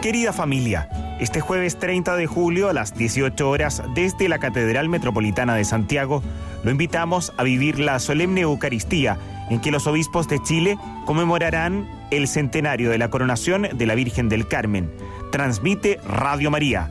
Querida familia, este jueves 30 de julio a las 18 horas desde la Catedral Metropolitana de Santiago, lo invitamos a vivir la solemne Eucaristía en que los obispos de Chile conmemorarán el centenario de la coronación de la Virgen del Carmen. Transmite Radio María,